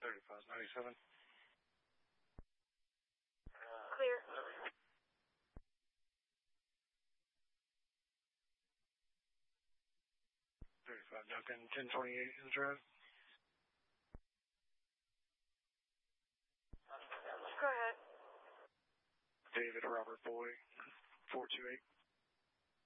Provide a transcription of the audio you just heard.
3597. Clear. 35 Duncan, 1028 in the drive. Go ahead. David Robert Boy, 428.